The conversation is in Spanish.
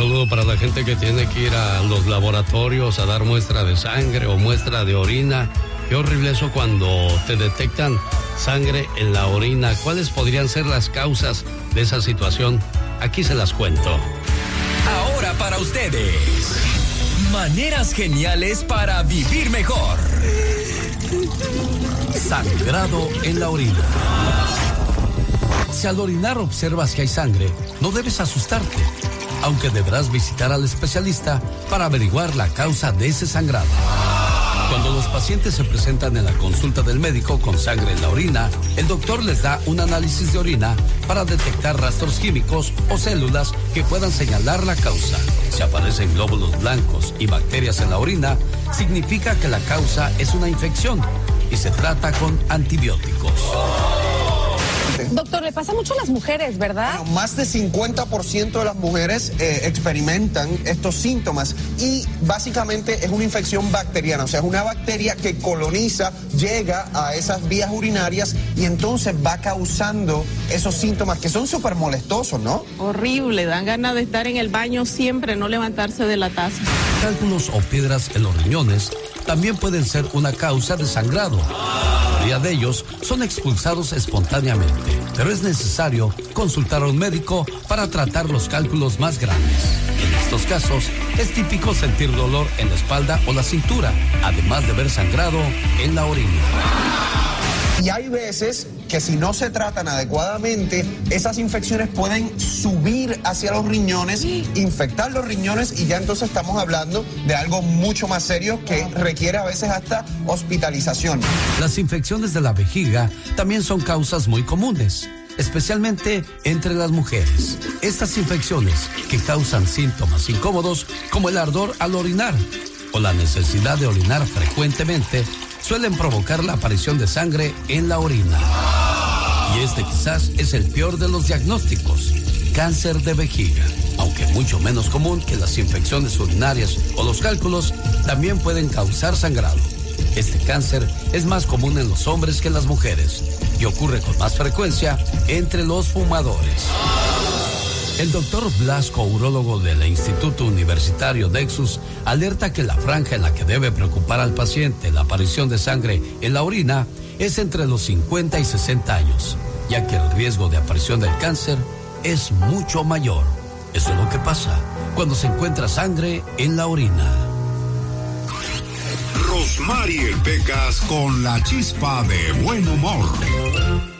saludo para la gente que tiene que ir a los laboratorios a dar muestra de sangre o muestra de orina. Qué horrible eso cuando te detectan sangre en la orina. ¿Cuáles podrían ser las causas de esa situación? Aquí se las cuento. Ahora para ustedes, maneras geniales para vivir mejor. Sangrado en la orina. Si al orinar observas que hay sangre, no debes asustarte, aunque deberás visitar al especialista para averiguar la causa de ese sangrado. Cuando los pacientes se presentan en la consulta del médico con sangre en la orina, el doctor les da un análisis de orina para detectar rastros químicos o células que puedan señalar la causa. Si aparecen glóbulos blancos y bacterias en la orina, significa que la causa es una infección y se trata con antibióticos. Doctor, le pasa mucho a las mujeres, ¿verdad? Bueno, más de 50% de las mujeres experimentan estos síntomas y básicamente es una infección bacteriana, o sea, es una bacteria que coloniza, llega a esas vías urinarias y entonces va causando esos síntomas que son súper molestosos, ¿no? Horrible, dan ganas de estar en el baño siempre, no levantarse de la taza. Cálculos o piedras en los riñones también pueden ser una causa de sangrado. La mayoría de ellos son expulsados espontáneamente, pero es necesario consultar a un médico para tratar los cálculos más grandes. En estos casos, es típico sentir dolor en la espalda o la cintura, además de ver sangrado en la orina. Y hay veces que si no se tratan adecuadamente, esas infecciones pueden subir hacia los riñones, infectar los riñones y ya entonces estamos hablando de algo mucho más serio que requiere a veces hasta hospitalización. Las infecciones de la vejiga también son causas muy comunes, especialmente entre las mujeres. Estas infecciones que causan síntomas incómodos como el ardor al orinar o la necesidad de orinar frecuentemente suelen provocar la aparición de sangre en la orina. Y este quizás es el peor de los diagnósticos, cáncer de vejiga. Aunque mucho menos común que las infecciones urinarias o los cálculos, también pueden causar sangrado. Este cáncer es más común en los hombres que en las mujeres y ocurre con más frecuencia entre los fumadores. El doctor Blasco, urólogo del Instituto Universitario Nexus, alerta que la franja en la que debe preocupar al paciente la aparición de sangre en la orina es entre los 50 y 60 años, ya que el riesgo de aparición del cáncer es mucho mayor. Eso es lo que pasa cuando se encuentra sangre en la orina. Rosmarie Pecas con la chispa de buen humor.